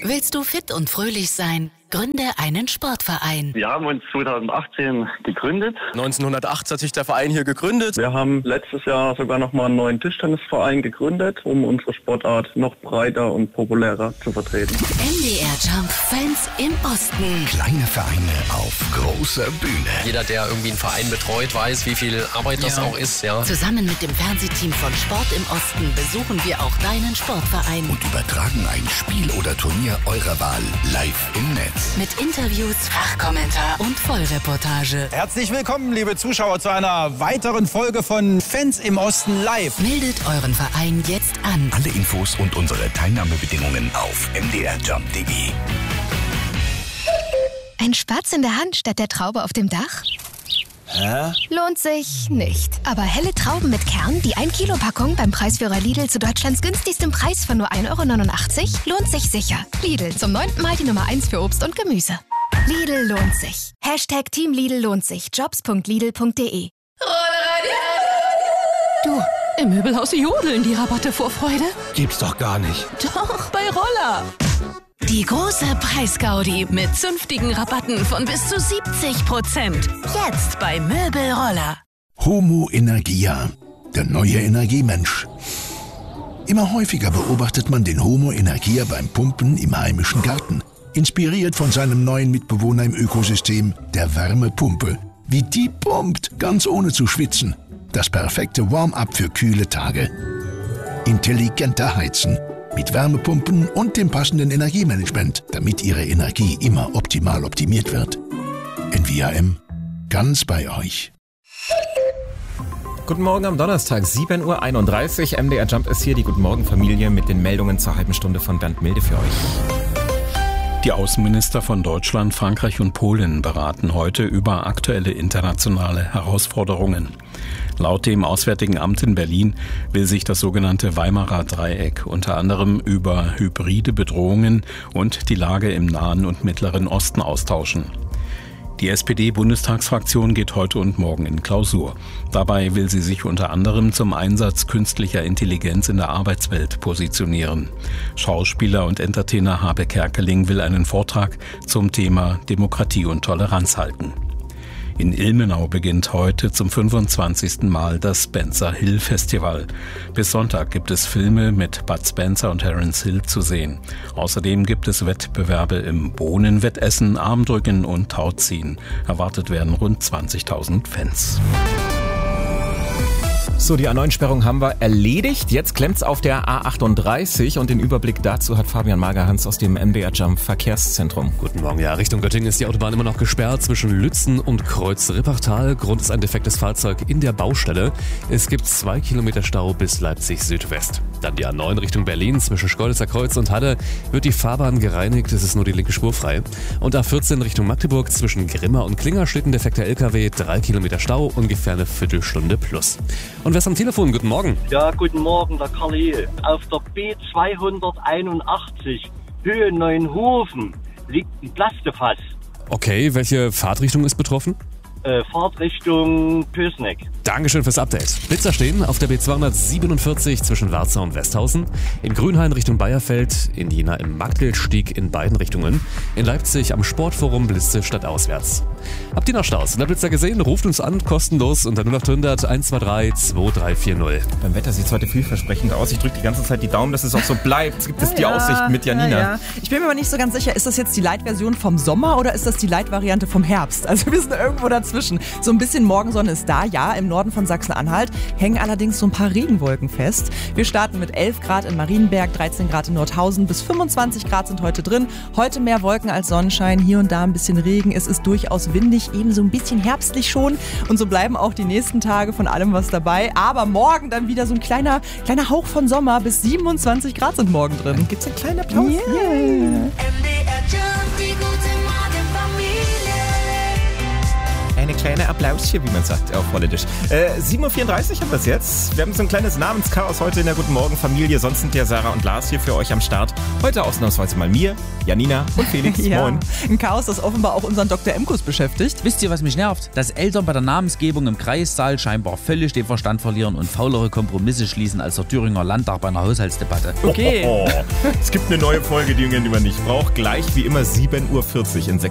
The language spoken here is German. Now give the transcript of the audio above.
Willst du fit und fröhlich sein? Gründe einen Sportverein. Wir haben uns 2018 gegründet. 1908 hat sich der Verein hier gegründet. Wir haben letztes Jahr sogar nochmal einen neuen Tischtennisverein gegründet, um unsere Sportart noch breiter und populärer zu vertreten. MDR Jump Fans im Osten. Kleine Vereine auf großer Bühne. Jeder, der irgendwie einen Verein betreut, weiß, wie viel Arbeit das auch ist. Ja. Zusammen mit dem Fernsehteam von Sport im Osten besuchen wir auch deinen Sportverein. Und übertragen ein Spiel oder Turnier eurer Wahl live im Netz. Mit Interviews, Fachkommentar und Vollreportage. Herzlich willkommen, liebe Zuschauer, zu einer weiteren Folge von Fans im Osten live. Meldet euren Verein jetzt an. Alle Infos und unsere Teilnahmebedingungen auf mdrjump.de. Ein Spatz in der Hand statt der Traube auf dem Dach? Hä? Lohnt sich nicht. Aber helle Trauben mit Kern, die 1-Kilo-Packung beim Preisführer Lidl zu Deutschlands günstigstem Preis von nur 1,89 € lohnt sich sicher. Lidl, zum 9. Mal die Nummer 1 für Obst und Gemüse. Lidl lohnt sich. Hashtag Team Lidl lohnt sich. Jobs.lidl.de. Du, im Möbelhaus jodeln die Rabatte vor Freude. Gibt's doch gar nicht. Doch, bei Roller. Die große Preisgaudi mit zünftigen Rabatten von bis zu 70%. Jetzt bei Möbelroller. Homo Energia, der neue Energiemensch. Immer häufiger beobachtet man den Homo Energia beim Pumpen im heimischen Garten. Inspiriert von seinem neuen Mitbewohner im Ökosystem, der Wärmepumpe. Wie die pumpt, ganz ohne zu schwitzen. Das perfekte Warm-up für kühle Tage. Intelligenter Heizen. Mit Wärmepumpen und dem passenden Energiemanagement, damit Ihre Energie immer optimal optimiert wird. NVAM, ganz bei euch. Guten Morgen am Donnerstag, 7:31 Uhr. MDR Jump ist hier, die Guten Morgen Familie mit den Meldungen zur halben Stunde von Bernd Milde für euch. Die Außenminister von Deutschland, Frankreich und Polen beraten heute über aktuelle internationale Herausforderungen. Laut dem Auswärtigen Amt in Berlin will sich das sogenannte Weimarer Dreieck unter anderem über hybride Bedrohungen und die Lage im Nahen und Mittleren Osten austauschen. Die SPD-Bundestagsfraktion geht heute und morgen in Klausur. Dabei will sie sich unter anderem zum Einsatz künstlicher Intelligenz in der Arbeitswelt positionieren. Schauspieler und Entertainer Habe Kerkeling will einen Vortrag zum Thema Demokratie und Toleranz halten. In Ilmenau beginnt heute zum 25. Mal das Spencer Hill Festival. Bis Sonntag gibt es Filme mit Bud Spencer und Terence Hill zu sehen. Außerdem gibt es Wettbewerbe im Bohnenwettessen, Armdrücken und Tauziehen. Erwartet werden rund 20.000 Fans. So, die A9-Sperrung haben wir erledigt. Jetzt klemmt's auf der A38 und den Überblick dazu hat Fabian Magerhans aus dem MDR Jump Verkehrszentrum. Guten Morgen, ja, Richtung Göttingen ist die Autobahn immer noch gesperrt zwischen Lützen und Kreuz-Rippertal. Grund ist ein defektes Fahrzeug in der Baustelle. Es gibt 2 Kilometer Stau bis Leipzig Südwest. Dann die A9 Richtung Berlin zwischen Schkeuditzer Kreuz und Halle wird die Fahrbahn gereinigt, es ist nur die linke Spur frei. Und A14 Richtung Magdeburg zwischen Grimma und Klinger steht ein defekter LKW, 3 Kilometer Stau, ungefähr eine Viertelstunde plus. Und wer ist am Telefon? Guten Morgen. Ja, guten Morgen, der Karli. Auf der B281 Höhe Neuenhofen liegt ein Plastefass. Okay, welche Fahrtrichtung ist betroffen? Fahrtrichtung Pößneck. Dankeschön fürs Update. Blitzer stehen auf der B247 zwischen Warza und Westhausen, in Grünhain Richtung Bayerfeld, in Jena im Magdelstieg in beiden Richtungen, in Leipzig am Sportforum Blitze stadtauswärts. Habt ihr noch Staus? Der Blitzer gesehen? Ruft uns an, kostenlos unter 0800 123 2340. Beim Wetter sieht es heute vielversprechend aus. Ich drücke die ganze Zeit die Daumen, dass es auch so bleibt. Es gibt es die Aussicht mit Janina. Ja. Ich bin mir aber nicht so ganz sicher, ist das jetzt die Light-Version vom Sommer oder ist das die Light-Variante vom Herbst? Also wir sind irgendwo dazwischen. So ein bisschen Morgensonne ist da, ja, im Norden von Sachsen-Anhalt, hängen allerdings so ein paar Regenwolken fest. Wir starten mit 11 Grad in Marienberg, 13 Grad in Nordhausen, bis 25 Grad sind heute drin. Heute mehr Wolken als Sonnenschein, hier und da ein bisschen Regen. Es ist durchaus windig, eben so ein bisschen herbstlich schon. Und so bleiben auch die nächsten Tage von allem was dabei. Aber morgen dann wieder so ein kleiner Hauch von Sommer, bis 27 Grad sind morgen drin. Dann gibt's einen kleinen Applaus. Yeah. eine kleine Applauschen, wie man sagt auf Holländisch. 7.34 Uhr haben wir es jetzt. Wir haben so ein kleines Namenschaos heute in der Guten Morgen Familie. Sonst sind ja Sarah und Lars hier für euch am Start. Heute ausnahmsweise mal mir, Janina und Felix. Ja, Moin. ein Chaos, das offenbar auch unseren Dr. Emkus beschäftigt. Wisst ihr, was mich nervt? Dass Eltern bei der Namensgebung im Kreissaal scheinbar völlig den Verstand verlieren und faulere Kompromisse schließen als der Thüringer Landtag bei einer Haushaltsdebatte. Okay. Es gibt eine neue Folge, die man nicht braucht. Gleich wie immer 7.40 Uhr in 6